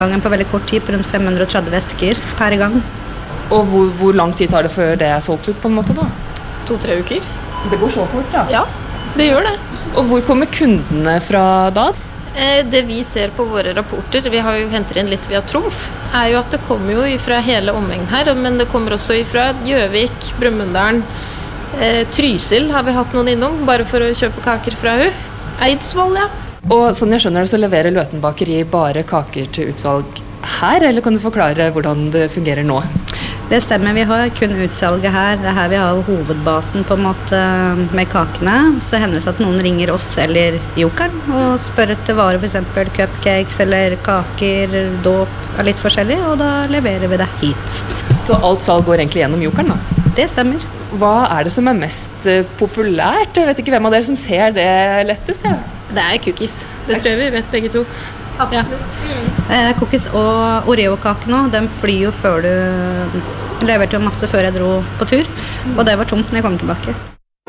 Gangen på veldig kort tid, på rundt 530 esker per gang. Og hvor lang tid tar det før det er solgt ut på en måte da? 2-3 uker. Det går så fort, ja. Ja, det gjør det. Og hvor kommer kundene fra da? Det vi ser på våre rapporter, vi har jo hentet inn litt via Trumf, er jo at det kommer jo fra hele omegnen her, men det kommer også fra Gjøvik, Brumunddal, Trysil har vi hatt noen innom, bare for å kjøpe kaker fra hun. Eidsvoll, ja. Og sånn jeg skjønner det, så leverer Løten bakeri bare kaker til utsalg her, eller kan du forklare hvordan det fungerer nå? Det stemmer, vi har kun utsalget her. Det er her vi har hovedbasen på en måte med kakene. Så hender det at noen ringer oss eller Jokeren og spør etter varer, for eksempel cupcakes eller kaker, dåp, litt forskjellig, og da leverer vi det hit. Så alt salg går egentlig gjennom Jokeren da? Det stemmer. Hva er det som er mest populært? Jeg vet ikke hvem av dere som ser det lettest, ja? Det er cookies. Det tror jeg vi vet begge to. Absolutt. Ja. Cookies og Oreo-kake nå, den flyr jo før du leverte jo masse før jeg dro på tur, og det var tomt når jeg kom tilbake.